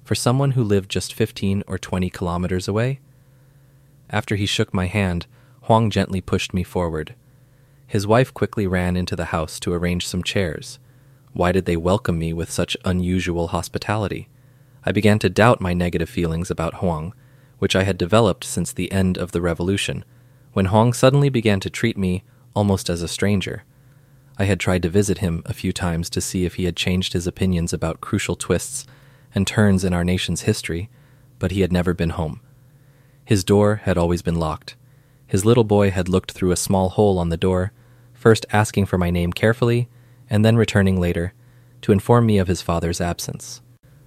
for someone who lived just 15 or 20 kilometers away? After he shook my hand, Huang gently pushed me forward. His wife quickly ran into the house to arrange some chairs. Why did they welcome me with such unusual hospitality? I began to doubt my negative feelings about Huang, which I had developed since the end of the revolution, when Huang suddenly began to treat me almost as a stranger. I had tried to visit him a few times to see if he had changed his opinions about crucial twists and turns in our nation's history, but he had never been home. His door had always been locked. His little boy had looked through a small hole on the door, first asking for my name carefully, and then returning later to inform me of his father's absence.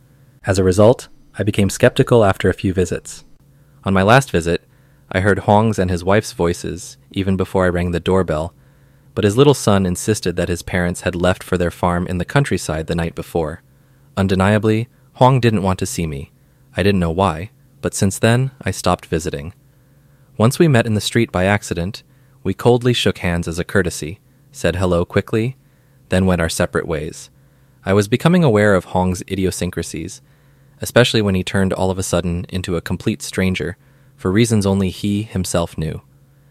As a result, I became skeptical after a few visits. On my last visit, I heard Huang's and his wife's voices even before I rang the doorbell, but his little son insisted that his parents had left for their farm in the countryside the night before. Undeniably, Huang didn't want to see me. I didn't know why, but since then, I stopped visiting. Once we met in the street by accident, we coldly shook hands as a courtesy, said hello quickly, then went our separate ways. I was becoming aware of Huang's idiosyncrasies, especially when he turned all of a sudden into a complete stranger, for reasons only he himself knew.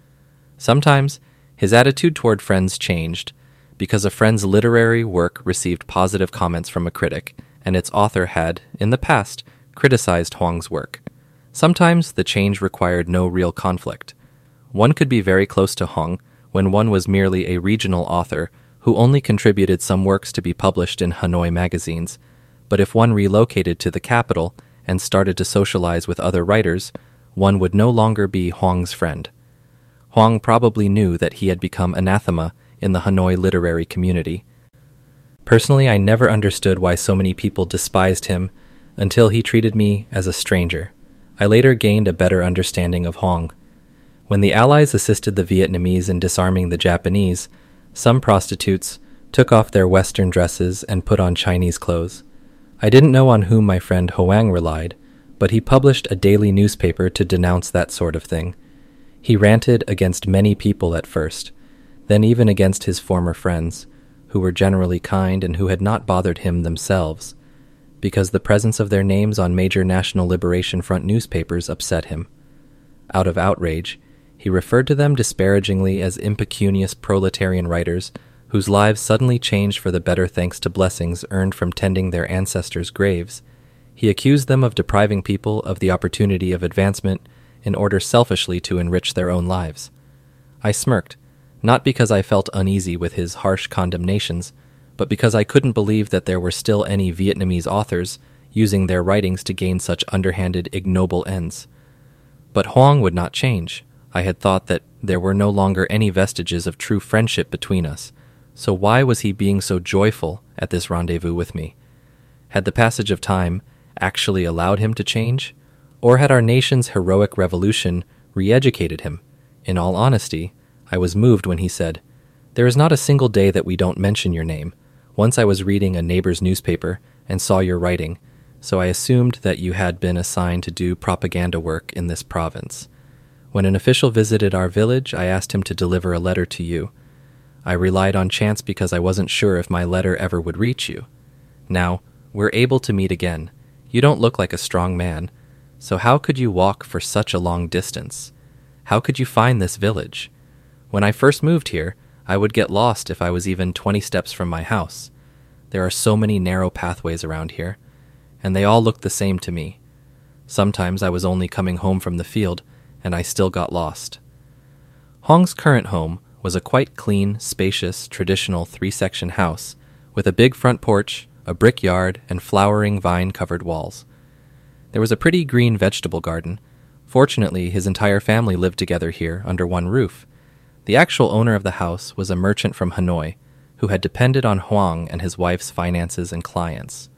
Sometimes, his attitude toward friends changed, because a friend's literary work received positive comments from a critic, and its author had, in the past, criticized Huang's work. Sometimes the change required no real conflict. One could be very close to Huang when one was merely a regional author who only contributed some works to be published in Hanoi magazines, but if one relocated to the capital and started to socialize with other writers, one would no longer be Huang's friend. Huang probably knew that he had become anathema in the Hanoi literary community. Personally, I never understood why so many people despised him until he treated me as a stranger. I later gained a better understanding of Huang. When the Allies assisted the Vietnamese in disarming the Japanese, some prostitutes took off their Western dresses and put on Chinese clothes. I didn't know on whom my friend Hoang relied, but he published a daily newspaper to denounce that sort of thing. He ranted against many people at first, then even against his former friends, who were generally kind and who had not bothered him themselves, because the presence of their names on major National Liberation Front newspapers upset him. Out of outrage, he referred to them disparagingly as impecunious proletarian writers whose lives suddenly changed for the better thanks to blessings earned from tending their ancestors' graves. He accused them of depriving people of the opportunity of advancement in order selfishly to enrich their own lives. I smirked, not because I felt uneasy with his harsh condemnations, but because I couldn't believe that there were still any Vietnamese authors using their writings to gain such underhanded, ignoble ends. But Huang would not change. I had thought that there were no longer any vestiges of true friendship between us, so why was he being so joyful at this rendezvous with me? Had the passage of time actually allowed him to change? Or had our nation's heroic revolution re-educated him? In all honesty, I was moved when he said, "There is not a single day that we don't mention your name. Once I was reading a neighbor's newspaper and saw your writing, so I assumed that you had been assigned to do propaganda work in this province. When an official visited our village, I asked him to deliver a letter to you. I relied on chance because I wasn't sure if my letter ever would reach you. Now, we're able to meet again. You don't look like a strong man, so how could you walk for such a long distance? How could you find this village? When I first moved here, I would get lost if I was even 20 steps from my house. There are so many narrow pathways around here, and they all looked the same to me. Sometimes I was only coming home from the field, and I still got lost." Huang's current home was a quite clean, spacious, traditional 3-section house with a big front porch, a brick yard, and flowering vine-covered walls. There was a pretty green vegetable garden. Fortunately, his entire family lived together here under one roof. The actual owner of the house was a merchant from Hanoi who had depended on Huang and his wife's finances and clients.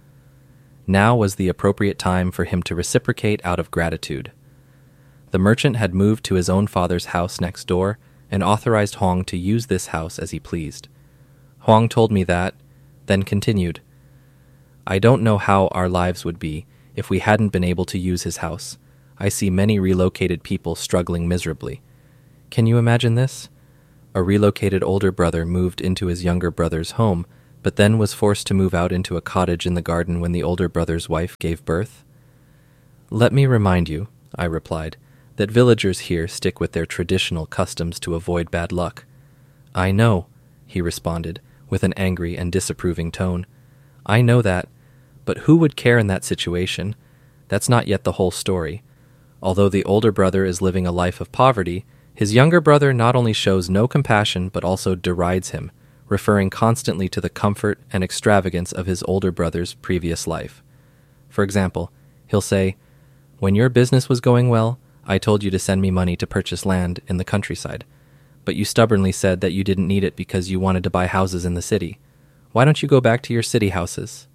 Now was the appropriate time for him to reciprocate out of gratitude. The merchant had moved to his own father's house next door and authorized Huang to use this house as he pleased. Huang told me that, then continued, "I don't know how our lives would be if we hadn't been able to use his house. I see many relocated people struggling miserably. Can you imagine this? A relocated older brother moved into his younger brother's home, but then was forced to move out into a cottage in the garden when the older brother's wife gave birth? Let me remind you, I replied, that villagers here stick with their traditional customs to avoid bad luck. I know, he responded, with an angry and disapproving tone. I know that, but who would care in that situation? That's not yet the whole story. Although the older brother is living a life of poverty, his younger brother not only shows no compassion but also derides him, referring constantly to the comfort and extravagance of his older brother's previous life. For example, he'll say, "When your business was going well, I told you to send me money to purchase land in the countryside, but you stubbornly said that you didn't need it because you wanted to buy houses in the city. Why don't you go back to your city houses?"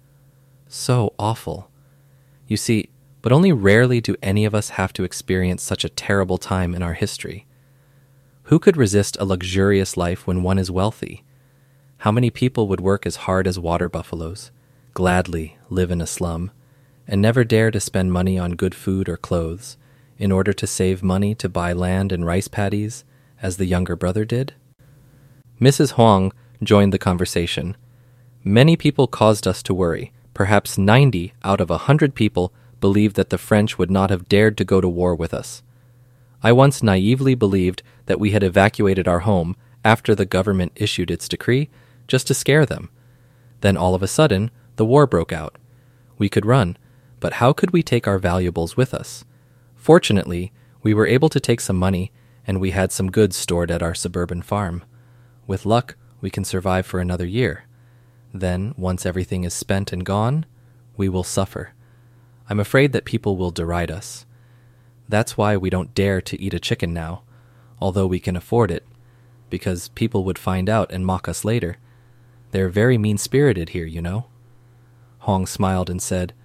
So awful. You see, but only rarely do any of us have to experience such a terrible time in our history. Who could resist a luxurious life when one is wealthy? How many people would work as hard as water buffaloes, gladly live in a slum, and never dare to spend money on good food or clothes, in order to save money to buy land and rice paddies, as the younger brother did? Mrs. Huang joined the conversation. Many people caused us to worry. Perhaps 90 out of 100 people believed that the French would not have dared to go to war with us. I once naively believed that we had evacuated our home after the government issued its decree just to scare them. Then all of a sudden, the war broke out. We could run, but how could we take our valuables with us? Fortunately, we were able to take some money, and we had some goods stored at our suburban farm. With luck, we can survive for another year. Then, once everything is spent and gone, we will suffer. I'm afraid that people will deride us. That's why we don't dare to eat a chicken now, although we can afford it, because people would find out and mock us later. They're very mean-spirited here, you know. Huang smiled and said,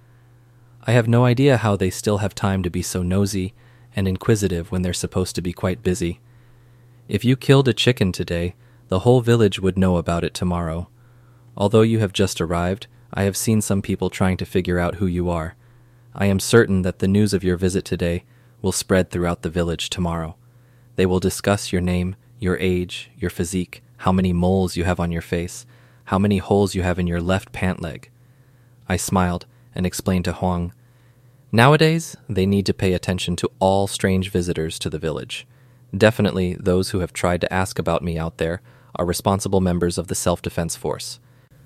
I have no idea how they still have time to be so nosy and inquisitive when they're supposed to be quite busy. If you killed a chicken today, the whole village would know about it tomorrow. Although you have just arrived, I have seen some people trying to figure out who you are. I am certain that the news of your visit today will spread throughout the village tomorrow. They will discuss your name, your age, your physique, how many moles you have on your face, how many holes you have in your left pant leg. I smiled and explained to Huang, nowadays, they need to pay attention to all strange visitors to the village. Definitely those who have tried to ask about me out there are responsible members of the self-defense force.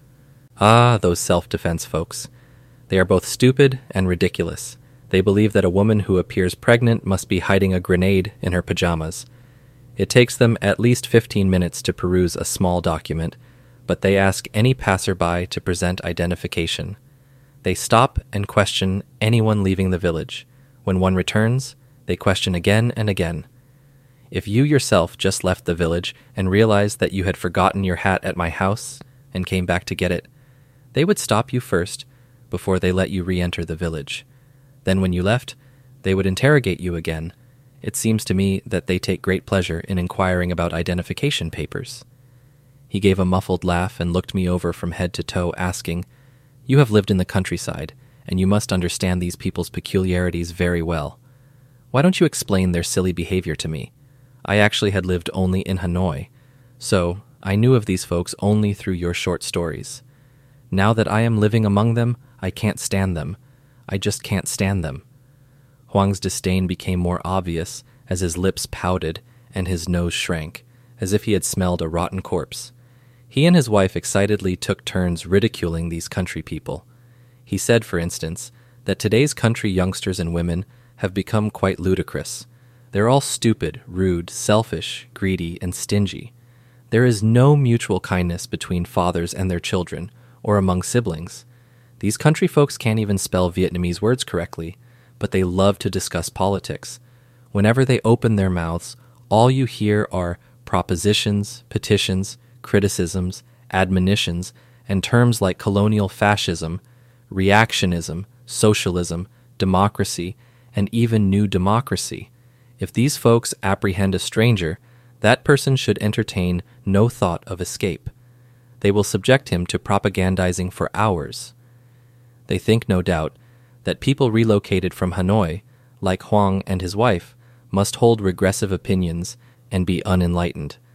Ah, those self-defense folks. They are both stupid and ridiculous. They believe that a woman who appears pregnant must be hiding a grenade in her pajamas. It takes them at least 15 minutes to peruse a small document, but they ask any passerby to present identification. They stop and question anyone leaving the village. When one returns, they question again and again. If you yourself just left the village and realized that you had forgotten your hat at my house and came back to get it, they would stop you first before they let you re-enter the village. Then when you left, they would interrogate you again. It seems to me that they take great pleasure in inquiring about identification papers. He gave a muffled laugh and looked me over from head to toe, asking, You have lived in the countryside, and you must understand these people's peculiarities very well. Why don't you explain their silly behavior to me? I actually had lived only in Hanoi, so I knew of these folks only through your short stories. Now that I am living among them, I can't stand them. I just can't stand them. Huang's disdain became more obvious as his lips pouted and his nose shrank, as if he had smelled a rotten corpse. He and his wife excitedly took turns ridiculing these country people. He said, for instance, that today's country youngsters and women have become quite ludicrous. They're all stupid, rude, selfish, greedy, and stingy. There is no mutual kindness between fathers and their children, or among siblings. These country folks can't even spell Vietnamese words correctly, but they love to discuss politics. Whenever they open their mouths, all you hear are propositions, petitions, criticisms, admonitions, and terms like colonial fascism, reactionism, socialism, democracy, and even new democracy. If these folks apprehend a stranger, that person should entertain no thought of escape. They will subject him to propagandizing for hours. They think, no doubt, that people relocated from Hanoi, like Huang and his wife, must hold regressive opinions and be unenlightened.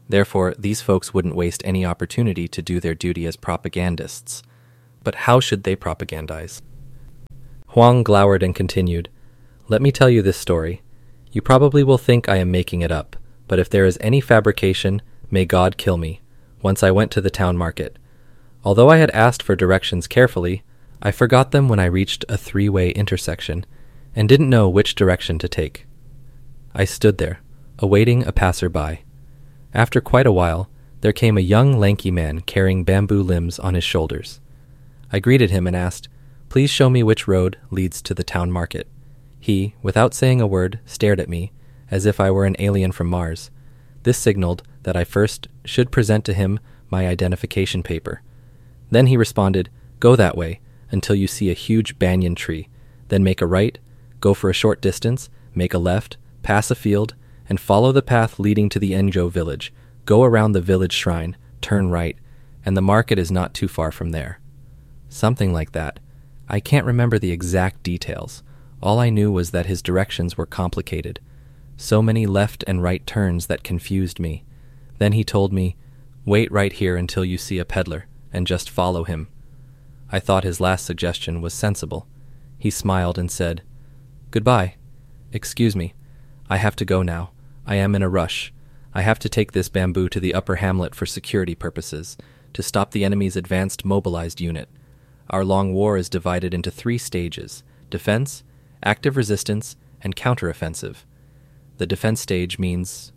Therefore, these folks wouldn't waste any opportunity to do their duty as propagandists. But how should they propagandize? Huang glowered and continued, "Let me tell you this story. You probably will think I am making it up, but if there is any fabrication, may God kill me. Once I went to the town market. Although I had asked for directions carefully, I forgot them when I reached a three-way intersection and didn't know which direction to take. I stood there, awaiting a passer-by. After quite a while, there came a young, lanky man carrying bamboo limbs on his shoulders. I greeted him and asked, 'Please show me which road leads to the town market.' He, without saying a word, stared at me, as if I were an alien from Mars. This signaled that I first should present to him my identification paper. Then he responded, 'Go that way, until you see a huge banyan tree. Then make a right, go for a short distance, make a left, pass a field, and follow the path leading to the Enjo village. Go around the village shrine, turn right, and the market is not too far from there.' Something like that. I can't remember the exact details. All I knew was that his directions were complicated. So many left and right turns that confused me. Then he told me, 'Wait right here until you see a peddler, and just follow him.' I thought his last suggestion was sensible. He smiled and said, 'Goodbye. Excuse me. I have to go now. I am in a rush. I have to take this bamboo to the upper hamlet for security purposes, to stop the enemy's advanced mobilized unit. Our long war is divided into 3 stages: defense, active resistance, and counteroffensive. The defense stage means—'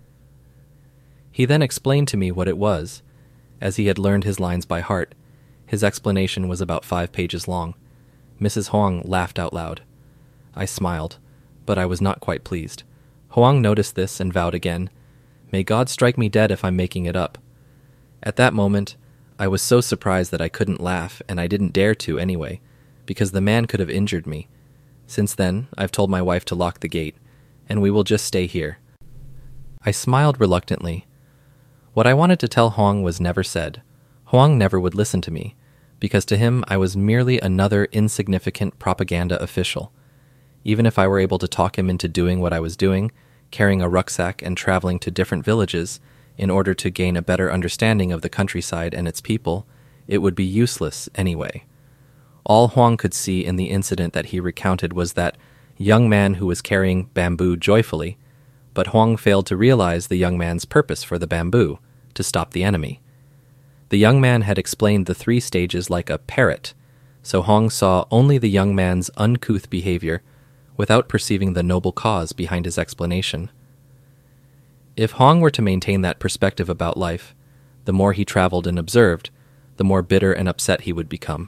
He then explained to me what it was, as he had learned his lines by heart. His explanation was about 5 pages long. Mrs. Huang laughed out loud. I smiled, but I was not quite pleased. Huang noticed this and vowed again, 'May God strike me dead if I'm making it up.' At that moment, I was so surprised that I couldn't laugh, and I didn't dare to anyway, because the man could have injured me. Since then, I've told my wife to lock the gate, and we will just stay here." I smiled reluctantly. What I wanted to tell Huang was never said. Huang never would listen to me, because to him I was merely another insignificant propaganda official. Even if I were able to talk him into doing what I was doing, carrying a rucksack and traveling to different villages in order to gain a better understanding of the countryside and its people, it would be useless anyway. All Huang could see in the incident that he recounted was that young man who was carrying bamboo joyfully, but Huang failed to realize the young man's purpose for the bamboo, to stop the enemy. The young man had explained the 3 stages like a parrot, so Huang saw only the young man's uncouth behavior without perceiving the noble cause behind his explanation. If Huang were to maintain that perspective about life, the more he traveled and observed, the more bitter and upset he would become.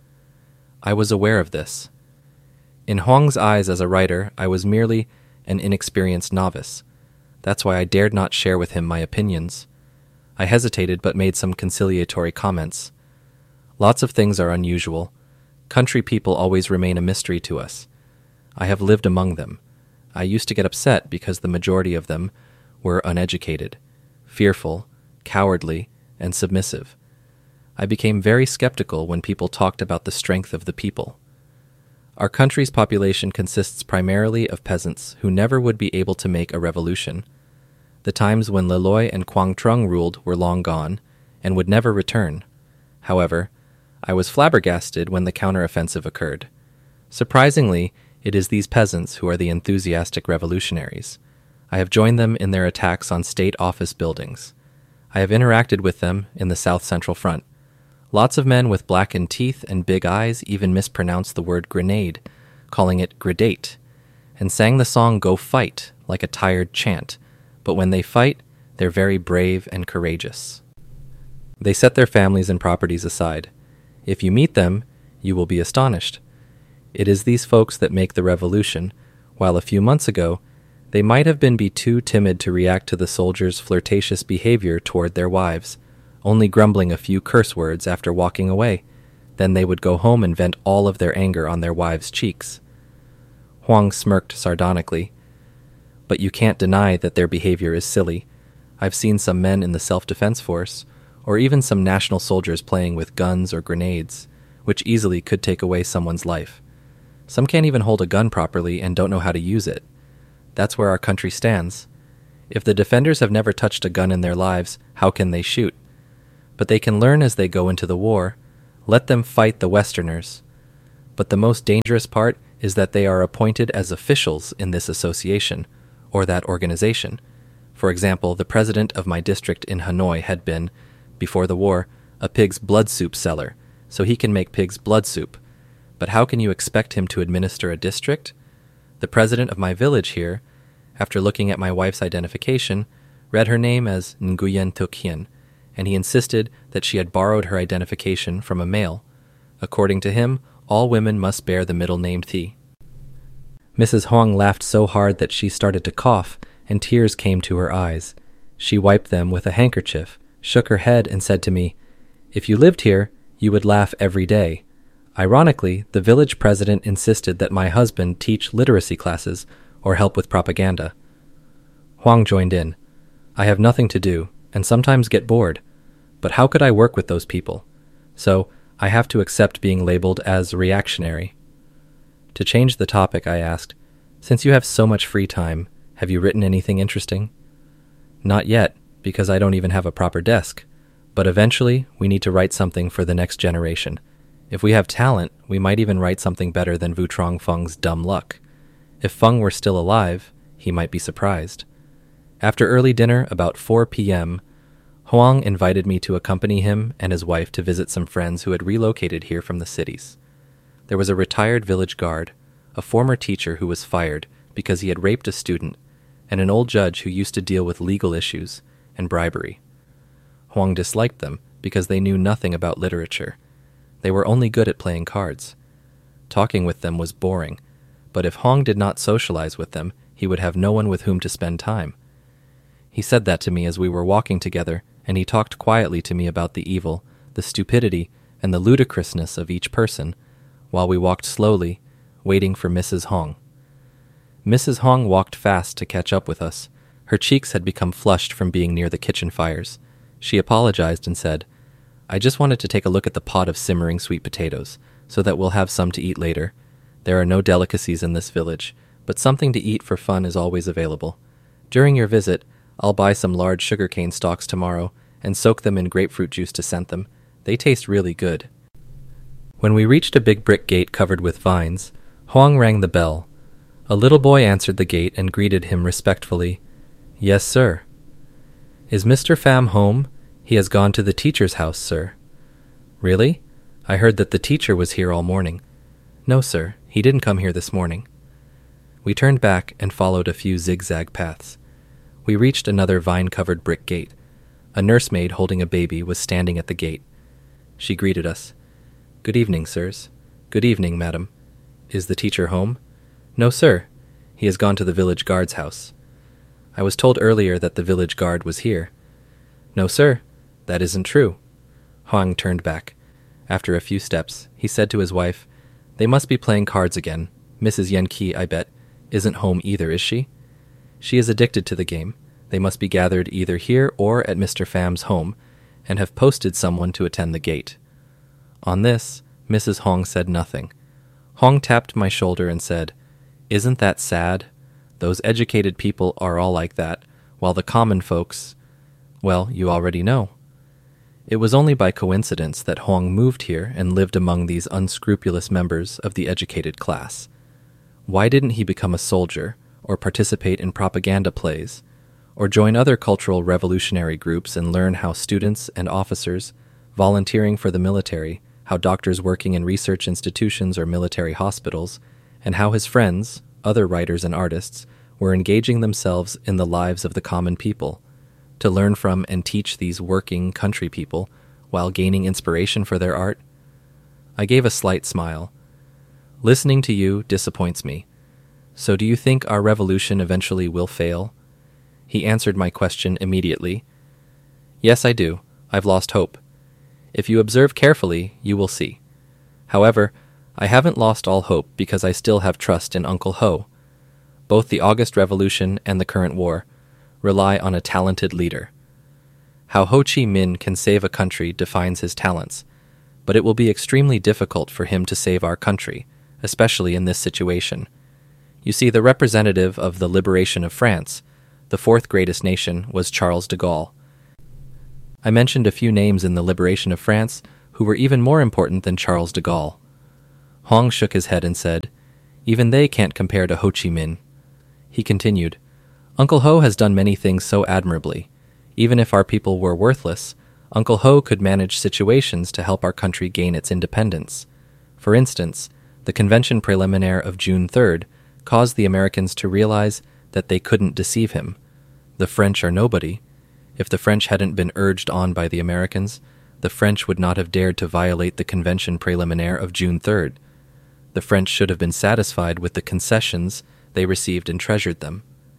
I was aware of this. In Huang's eyes as a writer, I was merely an inexperienced novice. That's why I dared not share with him my opinions. I hesitated but made some conciliatory comments. Lots of things are unusual. Country people always remain a mystery to us. I have lived among them. I used to get upset because the majority of them were uneducated, fearful, cowardly, and submissive. I became very skeptical when people talked about the strength of the people. Our country's population consists primarily of peasants who never would be able to make a revolution. The times when Le Loi and Quang Trung ruled were long gone and would never return. However, I was flabbergasted when the counteroffensive occurred. Surprisingly, it is these peasants who are the enthusiastic revolutionaries. I have joined them in their attacks on state office buildings. I have interacted with them in the South Central Front. Lots of men with blackened teeth and big eyes even mispronounced the word grenade, calling it gredate, and sang the song Go Fight like a tired chant, but when they fight, they're very brave and courageous. They set their families and properties aside. If you meet them, you will be astonished. It is these folks that make the revolution, while a few months ago, they might have been too timid to react to the soldiers' flirtatious behavior toward their wives, only grumbling a few curse words after walking away. Then they would go home and vent all of their anger on their wives' cheeks. Huang smirked sardonically. But you can't deny that their behavior is silly. I've seen some men in the self-defense force, or even some national soldiers playing with guns or grenades, which easily could take away someone's life. Some can't even hold a gun properly and don't know how to use it. That's where our country stands. If the defenders have never touched a gun in their lives, how can they shoot? But they can learn as they go into the war. Let them fight the Westerners. But the most dangerous part is that they are appointed as officials in this association, or that organization. For example, the president of my district in Hanoi had been, before the war, a pig's blood soup seller, so he can make pig's blood soup. But how can you expect him to administer a district? The president of my village here, after looking at my wife's identification, read her name as Nguyen Tuk Hien, and he insisted that she had borrowed her identification from a male. According to him, all women must bear the middle name Thi. Mrs. Huang laughed so hard that she started to cough, and tears came to her eyes. She wiped them with a handkerchief, shook her head, and said to me, "If you lived here, you would laugh every day." Ironically, the village president insisted that my husband teach literacy classes or help with propaganda. Huang joined in. "I have nothing to do, and sometimes get bored. But how could I work with those people? So I have to accept being labeled as reactionary." To change the topic, I asked, "Since you have so much free time, have you written anything interesting?" "Not yet, because I don't even have a proper desk. But eventually, we need to write something for the next generation. If we have talent, we might even write something better than Vutrong Feng's dumb luck. If Feng were still alive, he might be surprised." After early dinner, about 4 p.m., Huang invited me to accompany him and his wife to visit some friends who had relocated here from the cities. There was a retired village guard, a former teacher who was fired because he had raped a student, and an old judge who used to deal with legal issues and bribery. Huang disliked them because they knew nothing about literature. They were only good at playing cards. Talking with them was boring, but if Huang did not socialize with them, he would have no one with whom to spend time. He said that to me as we were walking together, and he talked quietly to me about the evil, the stupidity, and the ludicrousness of each person, while we walked slowly, waiting for Mrs. Hong. Mrs. Hong walked fast to catch up with us. Her cheeks had become flushed from being near the kitchen fires. She apologized and said, "I just wanted to take a look at the pot of simmering sweet potatoes, so that we'll have some to eat later. There are no delicacies in this village, but something to eat for fun is always available. During your visit, I'll buy some large sugarcane stalks tomorrow and soak them in grapefruit juice to scent them. They taste really good." When we reached a big brick gate covered with vines, Huang rang the bell. A little boy answered the gate and greeted him respectfully. "Yes, sir." "Is Mr. Pham home? He has gone to the teacher's house, sir." "Really? I heard that the teacher was here all morning." "No, sir. He didn't come here this morning." We turned back and followed a few zigzag paths. We reached another vine-covered brick gate. A nursemaid holding a baby was standing at the gate. She greeted us. "Good evening, sirs." "Good evening, madam." "Is the teacher home?" "No, sir. He has gone to the village guard's house." "I was told earlier that the village guard was here." "No, sir. That isn't true." Huang turned back. After a few steps, he said to his wife, "They must be playing cards again. Mrs. Yenki, I bet, isn't home either, is she? She is addicted to the game. They must be gathered either here or at Mr. Pham's home, and have posted someone to attend the gate." On this, Mrs. Hong said nothing. Hong tapped my shoulder and said, "Isn't that sad? Those educated people are all like that, while the common folks, well, you already know." It was only by coincidence that Huang moved here and lived among these unscrupulous members of the educated class. Why didn't he become a soldier, or participate in propaganda plays, or join other cultural revolutionary groups and learn how students and officers, volunteering for the military, how doctors working in research institutions or military hospitals, and how his friends, other writers and artists, were engaging themselves in the lives of the common people, to learn from and teach these working country people while gaining inspiration for their art? I gave a slight smile. "Listening to you disappoints me. So do you think our revolution eventually will fail?" He answered my question immediately. "Yes, I do. I've lost hope. If you observe carefully, you will see. However, I haven't lost all hope because I still have trust in Uncle Ho. Both the August Revolution and the current war rely on a talented leader. How Ho Chi Minh can save a country defines his talents, but it will be extremely difficult for him to save our country, especially in this situation. You see, the representative of the liberation of France, The fourth greatest nation was Charles de Gaulle. I mentioned a few names in the liberation of France who were even more important than Charles de Gaulle. Huang shook his head and said, "Even they can't compare to Ho Chi Minh." He continued, "Uncle Ho has done many things so admirably. Even if our people were worthless, Uncle Ho could manage situations to help our country gain its independence. For instance, the Convention Preliminaire of June 3rd caused the Americans to realize that they couldn't deceive him. The French are nobody. If the French hadn't been urged on by the Americans, the French would not have dared to violate the Convention Preliminaire of June 3rd. The French should have been satisfied with the concessions they received and treasured them."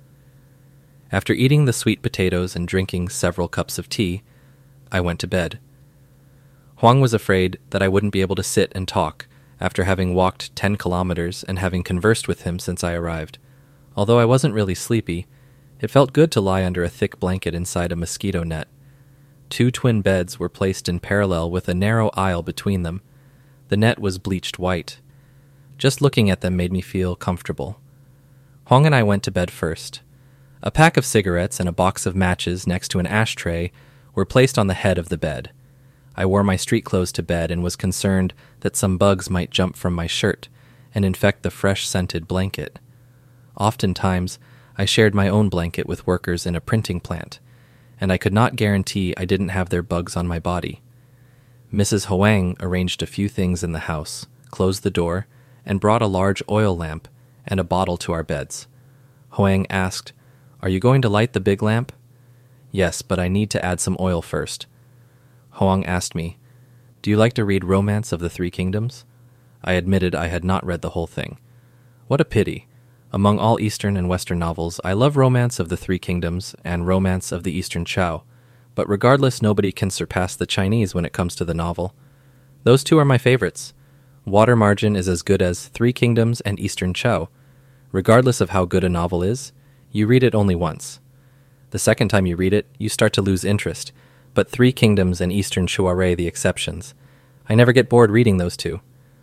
After eating the sweet potatoes and drinking several cups of tea, I went to bed. Huang was afraid that I wouldn't be able to sit and talk after having walked 10 kilometers and having conversed with him since I arrived. Although I wasn't really sleepy, it felt good to lie under a thick blanket inside a mosquito net. 2 twin beds were placed in parallel with a narrow aisle between them. The net was bleached white. Just looking at them made me feel comfortable. Huang and I went to bed first. A pack of cigarettes and a box of matches next to an ashtray were placed on the head of the bed. I wore my street clothes to bed and was concerned that some bugs might jump from my shirt and infect the fresh-scented blanket. Oftentimes, I shared my own blanket with workers in a printing plant, and I could not guarantee I didn't have their bugs on my body. Mrs. Huang arranged a few things in the house, closed the door, and brought a large oil lamp and a bottle to our beds. Huang asked, "Are you going to light the big lamp?" "Yes, but I need to add some oil first." Huang asked me, "Do you like to read Romance of the Three Kingdoms?" I admitted I had not read the whole thing. What a pity. Among all Eastern and Western novels, I love Romance of the Three Kingdoms and Romance of the Eastern Chao, but regardless, nobody can surpass the Chinese when it comes to the novel. Those two are my favorites. Water Margin is as good as Three Kingdoms and Eastern Chao. Regardless of how good a novel is, you read it only once. The second time you read it, you start to lose interest, but Three Kingdoms and Eastern Chao are the exceptions. I never get bored reading those two.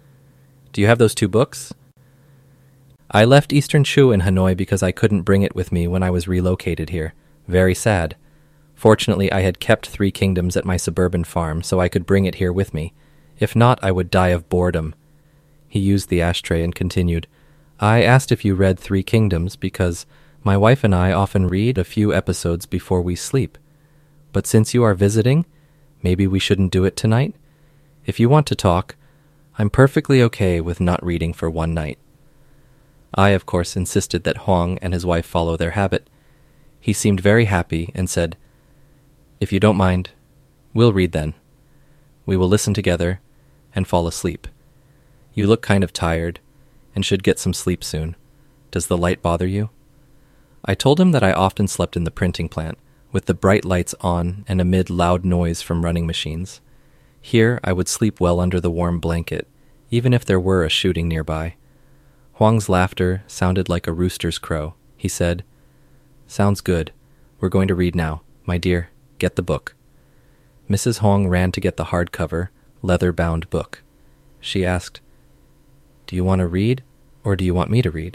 Do you have those 2 books? I left Eastern Chao in Hanoi because I couldn't bring it with me when I was relocated here. Very sad. Fortunately, I had kept Three Kingdoms at my suburban farm, so I could bring it here with me. If not, I would die of boredom. He used the ashtray and continued, "I asked if you read Three Kingdoms because my wife and I often read a few episodes before we sleep. But since you are visiting, maybe we shouldn't do it tonight? If you want to talk, I'm perfectly okay with not reading for one night." I, of course, insisted that Huang and his wife follow their habit. He seemed very happy and said, "If you don't mind, we'll read then. We will listen together and fall asleep. You look kind of tired and should get some sleep soon. Does the light bother you?" I told him that I often slept in the printing plant, with the bright lights on and amid loud noise from running machines. Here I would sleep well under the warm blanket, even if there were a shooting nearby. Huang's laughter sounded like a rooster's crow. He said, "Sounds good. We're going to read now. My dear, get the book." Mrs. Huang ran to get the hardcover, leather-bound book. She asked, "Do you want to read, or do you want me to read?"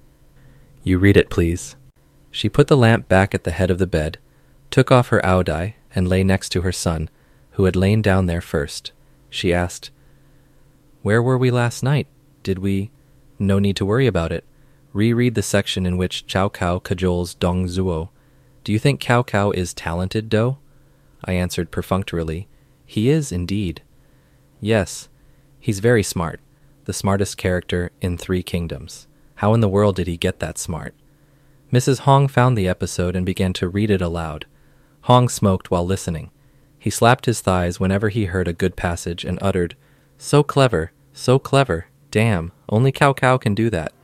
"You read it, please." She put the lamp back at the head of the bed, took off her aodai, and lay next to her son, who had lain down there first. She asked, "Where were we last night? Did we—" "No need to worry about it. Reread the section in which Cao Cao cajoles Dong Zhuo. Do you think Cao Cao is talented, Do?" I answered perfunctorily, "He is indeed." "Yes, he's very smart, the smartest character in Three Kingdoms. How in the world did he get that smart?" Mrs. Huang found the episode and began to read it aloud. Huang smoked while listening. He slapped his thighs whenever he heard a good passage and uttered, so clever, damn, only Cao Cao can do that."